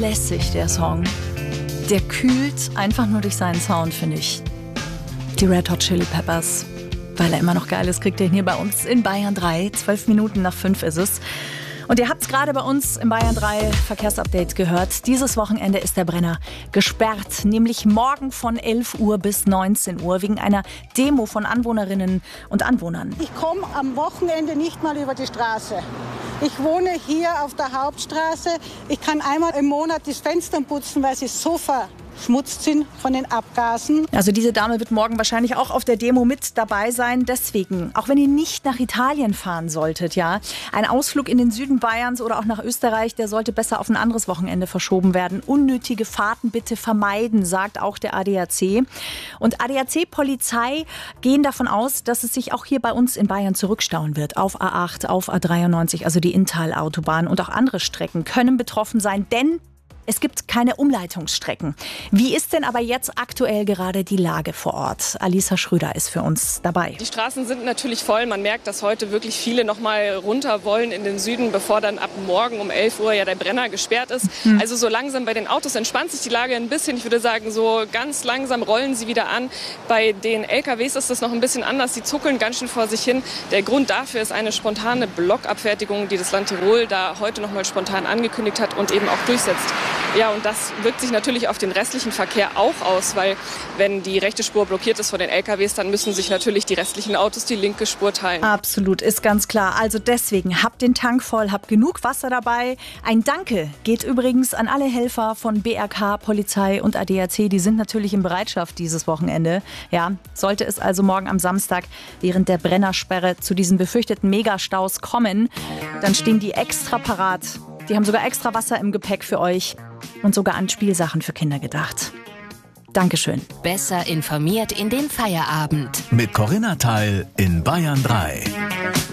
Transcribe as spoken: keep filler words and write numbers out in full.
lässig, der Song. Der kühlt einfach nur durch seinen Sound, finde ich. Die Red Hot Chili Peppers. Weil er immer noch geil ist, kriegt ihr ihn hier bei uns in Bayern drei. Zwölf Minuten nach fünf ist es. Und ihr habt es gerade bei uns im Bayern drei Verkehrsupdate gehört. Dieses Wochenende ist der Brenner gesperrt. Nämlich morgen von elf Uhr bis neunzehn Uhr wegen einer Demo von Anwohnerinnen und Anwohnern. Ich komme am Wochenende nicht mal über die Straße. Ich wohne hier auf der Hauptstraße. Ich kann einmal im Monat das Fenster putzen, weil sie so verschmutzt sind von den Abgasen. Also diese Dame wird morgen wahrscheinlich auch auf der Demo mit dabei sein. Deswegen, auch wenn ihr nicht nach Italien fahren solltet, ja, ein Ausflug in den Süden Bayerns oder auch nach Österreich, der sollte besser auf ein anderes Wochenende verschoben werden. Unnötige Fahrten bitte vermeiden, sagt auch der A D A C. Und A D A C-Polizei gehen davon aus, dass es sich auch hier bei uns in Bayern zurückstauen wird. Auf A acht, auf A dreiundneunzig, also die Inntal-Autobahn und auch andere Strecken können betroffen sein, denn es gibt keine Umleitungsstrecken. Wie ist denn aber jetzt aktuell gerade die Lage vor Ort? Alisa Schröder ist für uns dabei. Die Straßen sind natürlich voll. Man merkt, dass heute wirklich viele noch mal runter wollen in den Süden, bevor dann ab morgen um elf Uhr ja der Brenner gesperrt ist. Mhm. Also so langsam bei den Autos entspannt sich die Lage ein bisschen. Ich würde sagen, so ganz langsam rollen sie wieder an. Bei den L K Ws ist das noch ein bisschen anders. Sie zuckeln ganz schön vor sich hin. Der Grund dafür ist eine spontane Blockabfertigung, die das Land Tirol da heute noch mal spontan angekündigt hat und eben auch durchsetzt. Ja, und das wirkt sich natürlich auf den restlichen Verkehr auch aus, weil wenn die rechte Spur blockiert ist von den L K Ws, dann müssen sich natürlich die restlichen Autos die linke Spur teilen. Absolut, ist ganz klar. Also deswegen, habt den Tank voll, habt genug Wasser dabei. Ein Danke geht übrigens an alle Helfer von B R K, Polizei und A D A C. Die sind natürlich in Bereitschaft dieses Wochenende. Ja, sollte es also morgen am Samstag während der Brennersperre zu diesen befürchteten Megastaus kommen, dann stehen die extra parat. Die haben sogar extra Wasser im Gepäck für euch und sogar an Spielsachen für Kinder gedacht. Dankeschön. Besser informiert in den Feierabend. Mit Corinna Teil in Bayern drei.